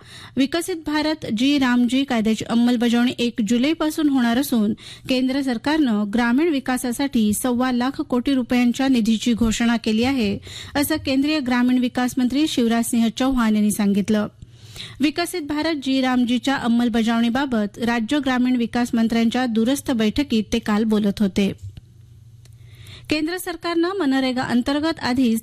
विकसित भारत जी रामजी कायद्याची अंमलबजावणी 1 जुलैपासून होणार असून केंद्र सरकारनं ग्रामीण विकासासाठी 1.25 लाख कोटी रुपयांच्या निधीची घोषणा केली आहे असं केंद्रीय ग्रामीण विकास मंत्री शिवराजसिंह चौहान यांनी सांगितलं. विकसित भारत जी रामजीच्या अंमलबजावणीबाबत राज्य ग्रामीण विकास मंत्र्यांच्या दूरस्थ बैठकीत ते काल बोलत होते. केंद्र सरकारनं मनरेगा अंतर्गत आधीच